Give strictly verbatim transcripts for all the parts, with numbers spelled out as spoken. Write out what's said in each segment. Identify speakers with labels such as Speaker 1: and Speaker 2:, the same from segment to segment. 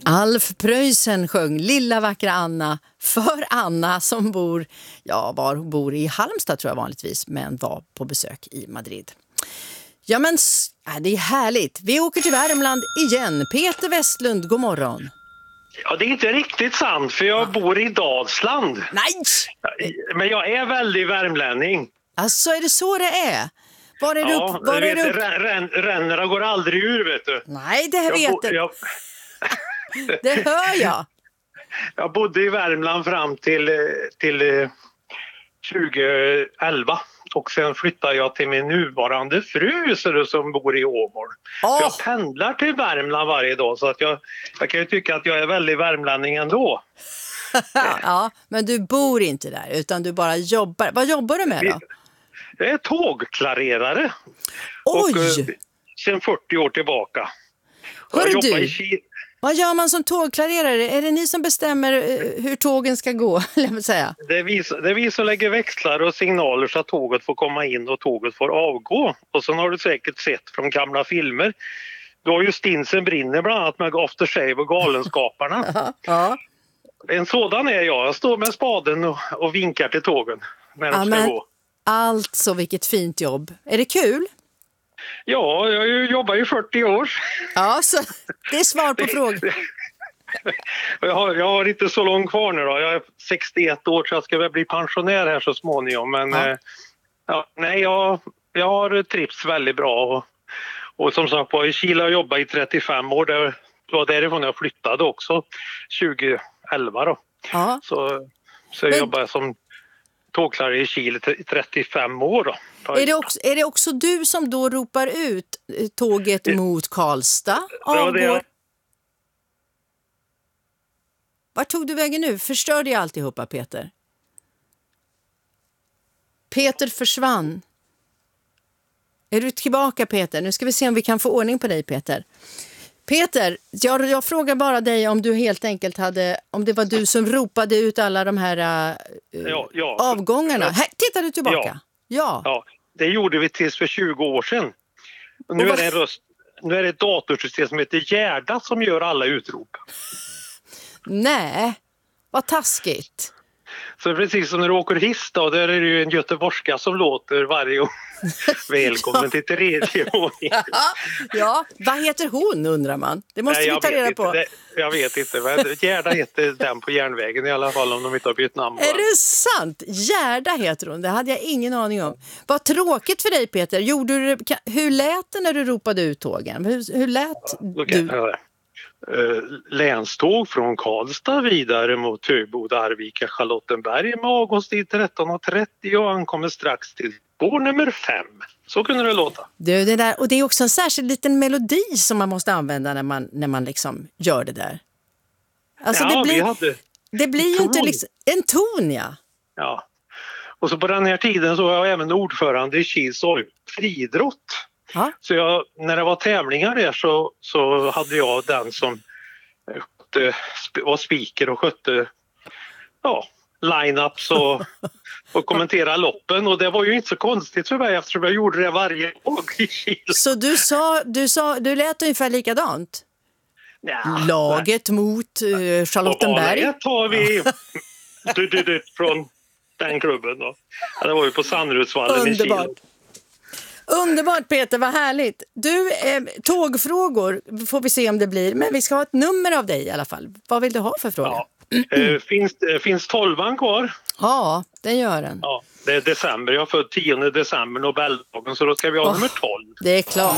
Speaker 1: Alf Preussen sjöng Lilla vackra Anna för Anna som bor, ja, var hon bor i Halmstad tror jag vanligtvis, men var på besök i Madrid. Ja men, äh, det är härligt. Vi åker till Värmland igen. Peter Westlund, god morgon.
Speaker 2: Ja, det är inte riktigt sant för jag bor i Dalsland.
Speaker 1: Nej!
Speaker 2: Men jag är väldigt värmlänning.
Speaker 1: Alltså är det så det är? Var är
Speaker 2: ja,
Speaker 1: du? Var är
Speaker 2: vet,
Speaker 1: du?
Speaker 2: Rän, rännerna går aldrig ur, vet du.
Speaker 1: Nej, det här
Speaker 2: jag
Speaker 1: vet
Speaker 2: bo,
Speaker 1: jag.
Speaker 2: jag.
Speaker 1: Det hör jag.
Speaker 2: Jag bodde i Värmland fram till, till tjugo elva. Och sen flyttade jag till min nuvarande fru som bor i Åmål.
Speaker 1: Oh.
Speaker 2: Jag pendlar till Värmland varje dag så att jag, jag kan ju tycka att jag är väldigt värmlänning ändå.
Speaker 1: Ja, men du bor inte där utan du bara jobbar. Vad jobbar du med då?
Speaker 2: Jag är tågklarerare.
Speaker 1: Oj!
Speaker 2: Och, sen fyrtio år tillbaka.
Speaker 1: Hörru du,
Speaker 2: i
Speaker 1: vad gör man som tågklarerare? Är det ni som bestämmer hur tågen ska gå? Säga?
Speaker 2: Det, är vi, det är vi som lägger växlar och signaler så att tåget får komma in och tåget får avgå. Och sen har du säkert sett från gamla filmer. Du har ju Stinsen brinner bland annat med After Shave och Galenskaparna.
Speaker 1: Ja, ja.
Speaker 2: En sådan är jag. Jag står med spaden och, och vinkar till tågen när de
Speaker 1: Ja,
Speaker 2: ska
Speaker 1: men,
Speaker 2: gå.
Speaker 1: alltså vilket fint jobb. Är det kul?
Speaker 2: Ja, jag jobbar ju fyrtio år.
Speaker 1: Ja, så det är svar på frågan.
Speaker 2: Jag har, jag har inte så långt kvar nu då. Jag är sextioett år så jag ska väl bli pensionär här så småningom. Men
Speaker 1: ja.
Speaker 2: Eh, ja, nej, jag, jag har trivts väldigt bra. Och, och som sagt var i Kila har jag jobbat i trettiofem år. Det var därifrån jag flyttade också tjugo elva då.
Speaker 1: Ja.
Speaker 2: Så, så jag
Speaker 1: men...
Speaker 2: jobbar som tågklarare i Kila i trettiofem år då.
Speaker 1: Är det, också, är det också du som då ropar ut tåget det, mot Karlstad? Avgår? Det jag... Var tog du vägen nu? Förstörde jag alltihopa, Peter? Peter försvann. Är du tillbaka, Peter? Nu ska vi se om vi kan få ordning på dig, Peter. Peter, jag, jag frågar bara dig om du helt enkelt hade, om det var du som ropade ut alla de här uh,
Speaker 2: ja, ja.
Speaker 1: avgångarna. Här, tittar du tillbaka?
Speaker 2: Ja.
Speaker 1: Ja.
Speaker 2: ja. Det gjorde vi tills för tjugo år sedan. Och nu, och är det en röst, nu är det ett datorsystem som heter Gärda som gör alla utrop.
Speaker 1: Nej, vad taskigt.
Speaker 2: Så precis som när du åker hiss då, där är det ju en göteborgska som låter varje gång. Välkommen till tredje våningen.
Speaker 1: Ja, vad heter hon undrar man? Det måste
Speaker 2: Nej,
Speaker 1: vi ta reda
Speaker 2: inte.
Speaker 1: på.
Speaker 2: Det, jag vet inte, men Gärda heter den på järnvägen i alla fall om de inte har bytt namn.
Speaker 1: Är det sant? Gärda heter hon, det hade jag ingen aning om. Vad tråkigt för dig, Peter. Gjorde du, hur lät det när du ropade ut tågen? Hur, hur lät
Speaker 2: ja, okay. du? Uh, länståg från Karlstad vidare mot Högboda, Arvika, Charlottenberg med avgångstid tretton och trettio och ankommer strax till spår nummer fem. Så kunde det låta.
Speaker 1: Du, det där, och det är också en särskild liten melodi som man måste använda när man, när man liksom gör det där. Alltså
Speaker 2: ja,
Speaker 1: det blir,
Speaker 2: vi hade
Speaker 1: det blir ju inte liksom, en ton, ja.
Speaker 2: Ja. Och så på den här tiden så var jag även ordförande i Kils friidrott.
Speaker 1: Ha?
Speaker 2: Så jag, när det var tävlingar där så, så hade jag den som skötte, var speaker och skötte ja, line-ups och, och kommentera loppen. Och det var ju inte så konstigt för mig eftersom jag gjorde det varje dag i Kil.
Speaker 1: Så du sa, du sa, du lät ungefär likadant? Ja, laget nej. mot uh, Charlottenberg.
Speaker 2: Och tar vi du, du, du, från den klubben då. Ja, det var ju på Sandrudsvallen i Kil.
Speaker 1: Underbart, Peter, vad härligt. Du, eh, tågfrågor får vi se om det blir. Men vi ska ha ett nummer av dig i alla fall. Vad vill du ha för fråga?
Speaker 2: Ja. eh, finns, eh, finns tolvan kvar?
Speaker 1: Ja, den gör den.
Speaker 2: Ja, det är december. Jag har född tionde december, Nobeldagen. Så då ska vi ha oh, nummer tolv.
Speaker 1: Det är klart.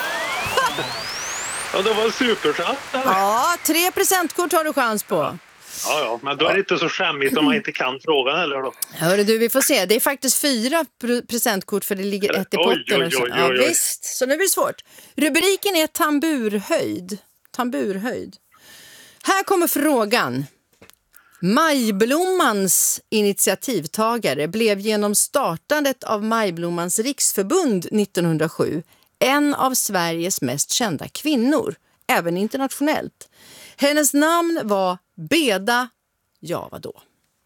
Speaker 2: Ja, det var supersatt.
Speaker 1: Ja, tre presentkort har du chans på.
Speaker 2: Ja. Ja, ja, men då är det inte så skämmigt om man inte kan frågan heller då.
Speaker 1: Hörru du, vi får se. Det är faktiskt fyra presentkort för det ligger ett i potten. Oj, oj, oj, oj, oj. Ja, visst, så nu blir det svårt. Rubriken är tamburhöjd. Tamburhöjd. Här kommer frågan. Majblommans initiativtagare blev genom startandet av Majblommans riksförbund nittonhundrasju en av Sveriges mest kända kvinnor, även internationellt. Hennes namn var Beda, ja vadå?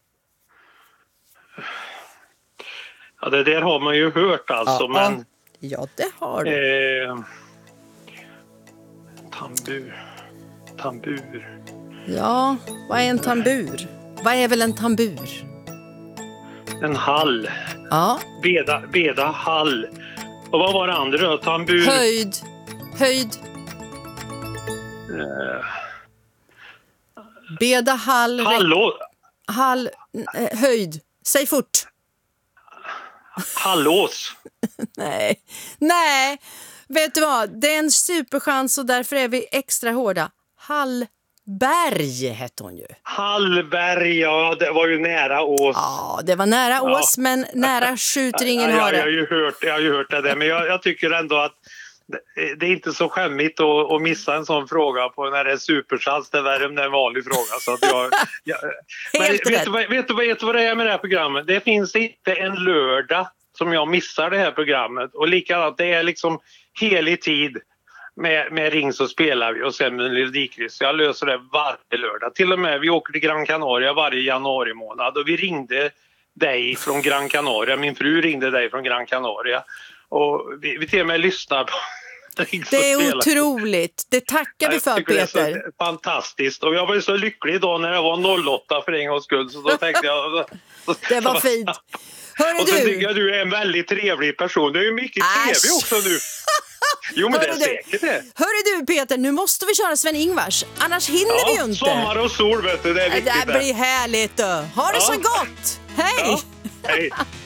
Speaker 2: Ja, det där har man ju hört alltså,
Speaker 1: ja,
Speaker 2: men...
Speaker 1: Ja, det har du.
Speaker 2: Eh, tambur... Tambur.
Speaker 1: Ja, vad är en tambur? Vad är väl en tambur?
Speaker 2: En hall.
Speaker 1: Ja.
Speaker 2: Beda, beda hall. Och vad var det andra då? Tambur.
Speaker 1: Höjd. Höjd.
Speaker 2: Eh,
Speaker 1: Beda hall.
Speaker 2: hallå.
Speaker 1: Hall. eh, Höjd. Säg fort.
Speaker 2: Hallås.
Speaker 1: Nej. Nej. Vet du vad? Det är en superchans och därför är vi extra hårda. Hallberg hette hon ju.
Speaker 2: Hallberg, ja, det var ju nära Ås.
Speaker 1: Ja, det var nära
Speaker 2: Ja.
Speaker 1: Ås, men nära skjuter ingen
Speaker 2: Ja,
Speaker 1: hare.
Speaker 2: jag, har ju hört, jag har ju hört det där, men jag, jag tycker ändå att det, det är inte så skämmigt att, att missa en sån fråga på när det är superchans. Det är värre om det är en vanlig fråga. Så att jag, jag, men
Speaker 1: Helt
Speaker 2: vet,
Speaker 1: rätt.
Speaker 2: du, vad- vet, du, vad- vet du vad det är med det här programmet? Det finns inte en lördag som jag missar det här programmet. Och likadant, det är liksom helig tid med, med Ring så spelar vi och sen med Melodikryss. Jag löser det varje lördag. Till och med vi åker till Gran Canaria varje januari månad och vi ringde dig från Gran Canaria. Min fru ringde dig från Gran Canaria. Och vi, vi till och med lyssnar på Ring så
Speaker 1: Det är
Speaker 2: spelar.
Speaker 1: otroligt. Det tackar vi
Speaker 2: Jag
Speaker 1: för,
Speaker 2: tycker det är
Speaker 1: Peter.
Speaker 2: så fantastiskt. Och jag var ju så lycklig idag när det var noll åtta för en gångs skull. Så då tänkte jag...
Speaker 1: Det var fint. Hörru
Speaker 2: Och så tycker
Speaker 1: du.
Speaker 2: jag du är en väldigt trevlig person. Du är ju mycket
Speaker 1: Äsch.
Speaker 2: trevlig också nu. Jo, men det är
Speaker 1: Hörru du.
Speaker 2: säkert det.
Speaker 1: Hörru du, Peter, nu måste vi köra Sven-Ingvars. Annars hinner vi ju
Speaker 2: Ja,
Speaker 1: inte.
Speaker 2: sommar och sol, vet du. Det är
Speaker 1: Det
Speaker 2: viktigt.
Speaker 1: här blir härligt. Då. Ha det
Speaker 2: Ja.
Speaker 1: så gott. Hej!
Speaker 2: Ja, hej.